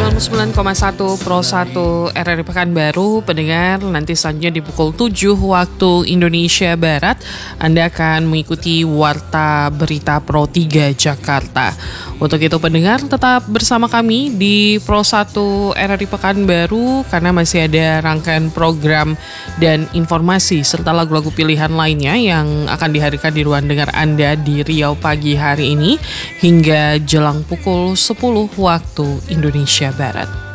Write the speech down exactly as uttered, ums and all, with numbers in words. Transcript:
sembilan puluh sembilan koma satu Pro satu R R I Pekanbaru. Pendengar, nanti selanjutnya di pukul tujuh waktu Indonesia Barat Anda akan mengikuti Warta Berita Pro tiga Jakarta. Untuk itu pendengar, tetap bersama kami di Pro satu R R I Pekanbaru karena masih ada rangkaian program dan informasi serta lagu-lagu pilihan lainnya yang akan dihadirkan di ruang dengar Anda di Riau pagi hari ini hingga jelang pukul sepuluh waktu Indonesia Barat.